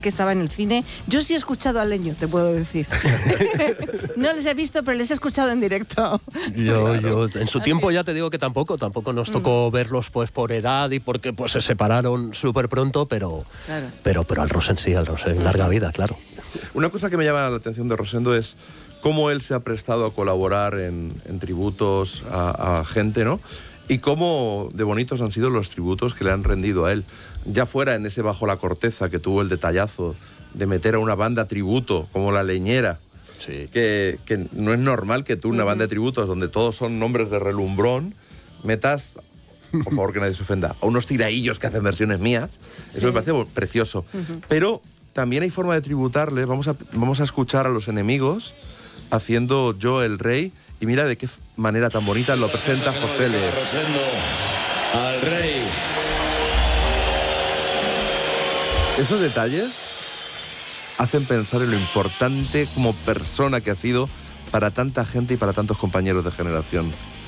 que estaba en el cine. Yo sí he escuchado a Leño, te puedo decir. No les he visto, pero les he escuchado en directo. Yo en su tiempo ya te digo que tampoco nos tocó verlos pues por edad y porque pues se separaron súper pronto, pero al Rosen sí, larga vida, claro. Una cosa que me llama la atención de Rosendo es cómo él se ha prestado a colaborar en tributos a gente, ¿no? Y cómo de bonitos han sido los tributos que le han rendido a él. Ya fuera en ese Bajo la Corteza que tuvo el detallazo de meter a una banda tributo como La Leñera, sí. que no es normal que tú una banda de tributos donde todos son nombres de relumbrón metas, por favor que nadie se ofenda, a unos tiraillos que hacen versiones mías. Eso me parece precioso. Pero también hay forma de tributarles. Vamos a escuchar a Los Enemigos haciendo Yo el Rey. Y mira de qué manera tan bonita lo presenta José Le. Al rey. Esos detalles hacen pensar en lo importante como persona que ha sido para tanta gente y para tantos compañeros de generación.